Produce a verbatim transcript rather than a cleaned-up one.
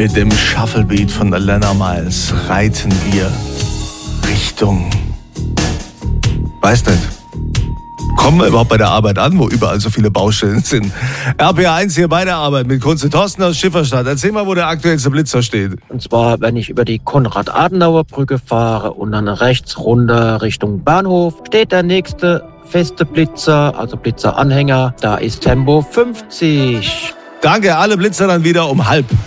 Mit dem Shufflebeat von Lena Miles reiten wir Richtung... Weiß nicht. Kommen wir überhaupt bei der Arbeit an, wo überall so viele Baustellen sind? R P eins hier bei der Arbeit mit Kunze Thorsten aus Schifferstadt. Erzähl mal, wo der aktuellste Blitzer steht. Und zwar, wenn ich über die Konrad-Adenauer-Brücke fahre und dann rechts runter Richtung Bahnhof, steht der nächste feste Blitzer, also Blitzeranhänger. Da ist Tempo fünfzig. Danke, alle Blitzer dann wieder um halb.